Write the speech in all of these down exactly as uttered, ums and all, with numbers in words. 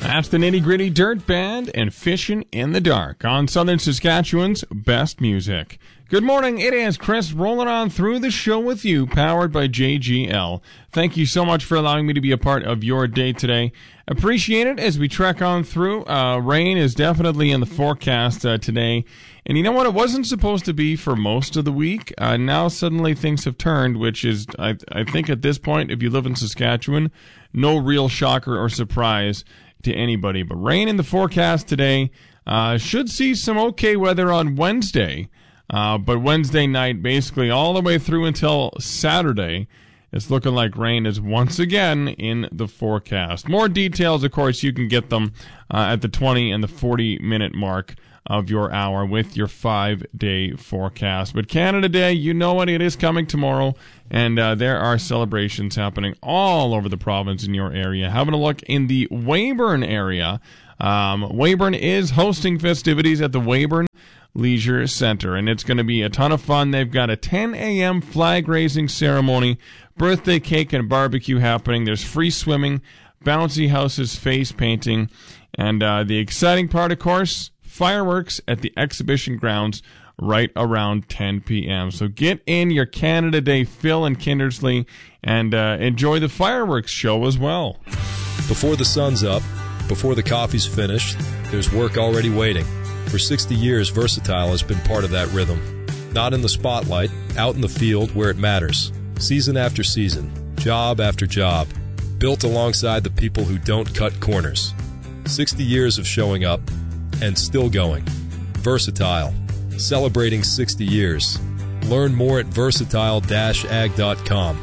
That's the Nitty Gritty Dirt Band and Fishing in the Dark on Southern Saskatchewan's best music. Good morning, it is Chris rolling on through the show with you, powered by J G L. Thank you so much for allowing me to be a part of your day today. Appreciate it as we trek on through. Uh, rain is definitely in the forecast uh, today. And you know what? It wasn't supposed to be for most of the week. Uh, now suddenly things have turned, which is, I, I think at this point, if you live in Saskatchewan, no real shocker or surprise to anybody. But rain in the forecast today. Uh, should see some okay weather on Wednesday. Uh, but Wednesday night, basically all the way through until Saturday, it's looking like rain is once again in the forecast. More details, of course, you can get them uh, at the twenty and the forty minute mark of your hour with your five-day forecast. But Canada Day, you know what, it is coming tomorrow, and uh, there are celebrations happening all over the province in your area. Having a look in the Weyburn area, um, Weyburn is hosting festivities at the Weyburn Leisure Center, and it's going to be a ton of fun. They've got a ten a.m. flag-raising ceremony, birthday cake and barbecue happening. There's free swimming, bouncy houses, face painting, and uh, the exciting part, of course, fireworks at the exhibition grounds right around ten p.m. So get in your Canada Day fill in Kindersley and uh, enjoy the fireworks show as well. Before the sun's up, before the coffee's finished, there's work already waiting. For sixty years, Versatile has been part of that rhythm. Not in the spotlight, out in the field where it matters. Season after season, job after job, built alongside the people who don't cut corners. sixty years of showing up and still going. Versatile, celebrating sixty years. Learn more at versatile dash ag dot com.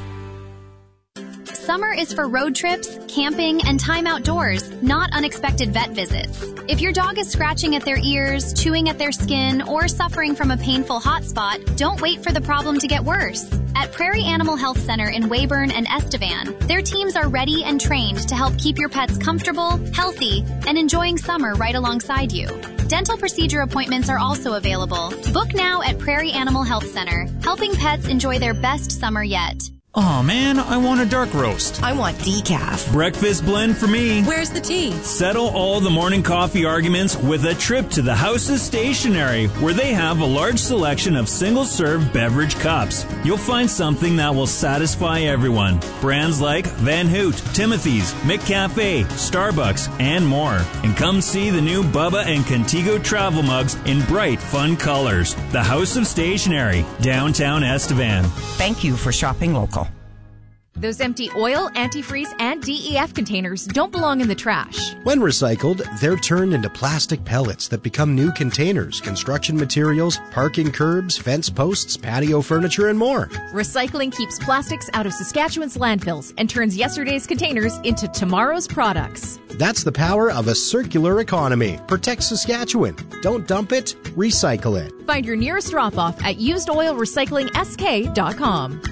Summer is for road trips, camping, and time outdoors, not unexpected vet visits. If your dog is scratching at their ears, chewing at their skin, or suffering from a painful hot spot, don't wait for the problem to get worse. At Prairie Animal Health Center in Weyburn and Estevan, their teams are ready and trained to help keep your pets comfortable, healthy, and enjoying summer right alongside you. Dental procedure appointments are also available. Book now at Prairie Animal Health Center, helping pets enjoy their best summer yet. Oh man, I want a dark roast. I want decaf. Breakfast blend for me. Where's the tea? Settle all the morning coffee arguments with a trip to the House of Stationery, where they have a large selection of single-serve beverage cups. You'll find something that will satisfy everyone. Brands like Van Hoot, Timothy's, McCafe, Starbucks, and more. And come see the new Bubba and Contigo travel mugs in bright, fun colors. The House of Stationery, downtown Estevan. Thank you for shopping local. Those empty oil, antifreeze, and D E F containers don't belong in the trash. When recycled, they're turned into plastic pellets that become new containers, construction materials, parking curbs, fence posts, patio furniture, and more. Recycling keeps plastics out of Saskatchewan's landfills and turns yesterday's containers into tomorrow's products. That's the power of a circular economy. Protect Saskatchewan. Don't dump it, recycle it. Find your nearest drop-off at used oil recycling s k dot com.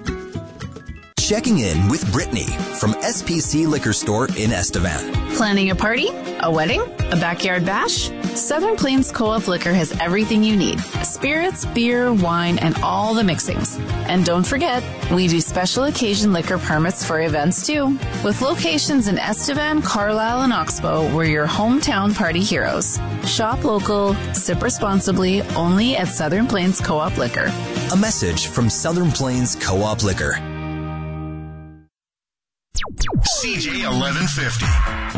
Checking in with Brittany from S P C Liquor Store in Estevan. Planning a party? A wedding? A backyard bash? Southern Plains Co-op Liquor has everything you need. Spirits, beer, wine, and all the mixings. And don't forget, we do special occasion liquor permits for events too. With locations in Estevan, Carlisle, and Oxbow, we're your hometown party heroes. Shop local, sip responsibly, only at Southern Plains Co-op Liquor. A message from Southern Plains Co-op Liquor. C J eleven fifty.